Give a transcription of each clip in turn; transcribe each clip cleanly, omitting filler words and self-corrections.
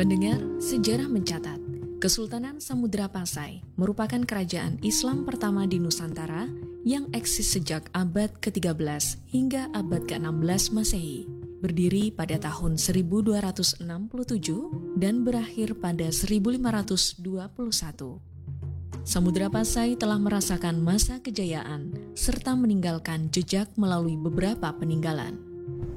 Pendengar, sejarah mencatat, Kesultanan Samudra Pasai merupakan kerajaan Islam pertama di Nusantara yang eksis sejak abad ke-13 hingga abad ke-16 Masehi, berdiri pada tahun 1267 dan berakhir pada 1521. Samudra Pasai telah merasakan masa kejayaan serta meninggalkan jejak melalui beberapa peninggalan.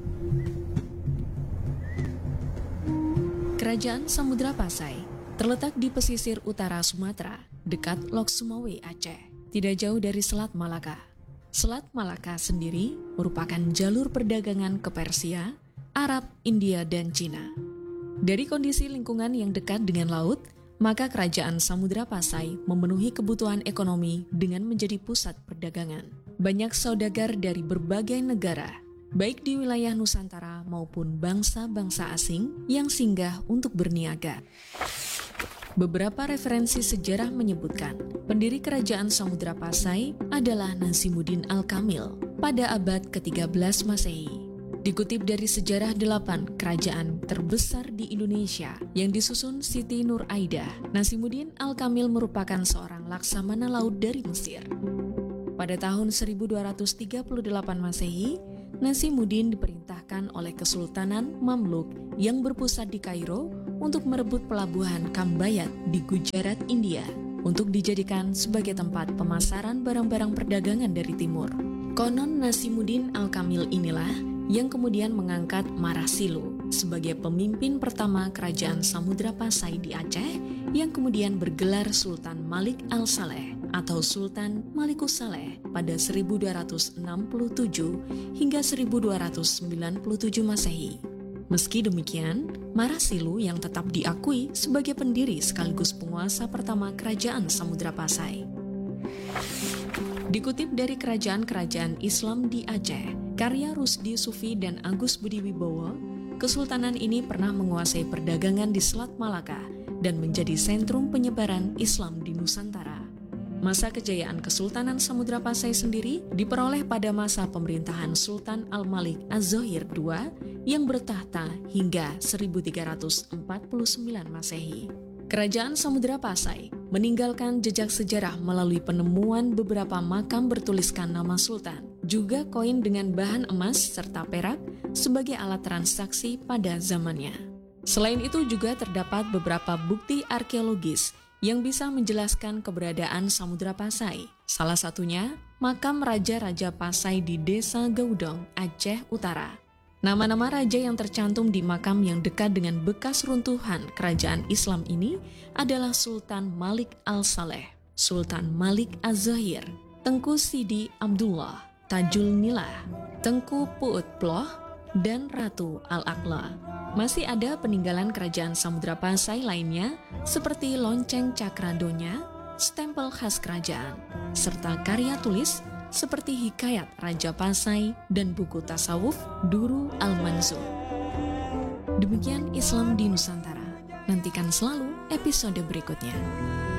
Kerajaan Samudra Pasai terletak di pesisir utara Sumatera, dekat Lok Sumawe, Aceh, tidak jauh dari Selat Malaka. Selat Malaka sendiri merupakan jalur perdagangan ke Persia, Arab, India, dan Cina. Dari kondisi lingkungan yang dekat dengan laut, maka kerajaan Samudra Pasai memenuhi kebutuhan ekonomi dengan menjadi pusat perdagangan. Banyak saudagar dari berbagai negara, baik di wilayah Nusantara maupun bangsa-bangsa asing yang singgah untuk berniaga. Beberapa referensi sejarah menyebutkan pendiri kerajaan Samudra Pasai adalah Nazimuddin Al-Kamil pada abad ke-13 Masehi. Dikutip dari Sejarah 8 Kerajaan Terbesar di Indonesia yang disusun Siti Nur Aidah, Nazimuddin Al-Kamil merupakan seorang laksamana laut dari Mesir. Pada tahun 1238 Masehi, Nazimuddin diperintahkan oleh Kesultanan Mamluk yang berpusat di Kairo untuk merebut pelabuhan Kambayat di Gujarat, India, untuk dijadikan sebagai tempat pemasaran barang-barang perdagangan dari timur. Konon Nazimuddin Al-Kamil inilah yang kemudian mengangkat Marasilu sebagai pemimpin pertama kerajaan Samudra Pasai di Aceh yang kemudian bergelar Sultan Malik Al-Saleh atau Sultan Malikus Saleh pada 1267 hingga 1297 Masehi. Meski demikian, Marasilu yang tetap diakui sebagai pendiri sekaligus penguasa pertama kerajaan Samudra Pasai. Dikutip dari kerajaan-kerajaan Islam di Aceh, karya Rusdi Sufi dan Agus Budi Wibowo, kesultanan ini pernah menguasai perdagangan di Selat Malaka dan menjadi sentrum penyebaran Islam di Nusantara. Masa kejayaan Kesultanan Samudra Pasai sendiri diperoleh pada masa pemerintahan Sultan Al-Malik Az-Zohir II yang bertahta hingga 1349 Masehi. Kerajaan Samudra Pasai meninggalkan jejak sejarah melalui penemuan beberapa makam bertuliskan nama sultan, juga koin dengan bahan emas serta perak sebagai alat transaksi pada zamannya. Selain itu juga terdapat beberapa bukti arkeologis yang bisa menjelaskan keberadaan Samudra Pasai. Salah satunya, makam Raja-Raja Pasai di Desa Gaudong, Aceh Utara. Nama-nama raja yang tercantum di makam yang dekat dengan bekas runtuhan kerajaan Islam ini adalah Sultan Malik Al-Saleh, Sultan Malik Az-Zohir, Tengku Sidi Abdullah, Tajul Milah, Tengku Puut Ploh, dan Ratu Al-Aqla. Masih ada peninggalan kerajaan Samudra Pasai lainnya seperti lonceng cakradonya, stempel khas kerajaan, serta karya tulis seperti Hikayat Raja Pasai dan buku tasawuf Duru Al-Mansur. Demikian Islam di Nusantara. Nantikan selalu episode berikutnya.